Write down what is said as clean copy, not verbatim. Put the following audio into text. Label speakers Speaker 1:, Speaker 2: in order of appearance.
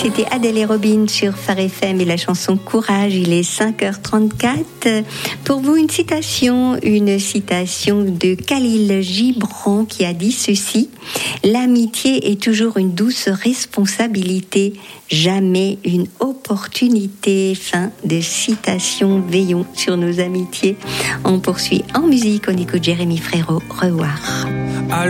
Speaker 1: C'était Adèle et Robin sur Phare FM et la chanson Courage. Il est 5h34. Pour vous, une citation de Khalil Gibran qui a dit ceci: l'amitié est toujours une douce responsabilité, jamais une opportunité. Fin de citation. Veillons sur nos amitiés. On poursuit en musique. On écoute Jérémy Frérot. Revoir.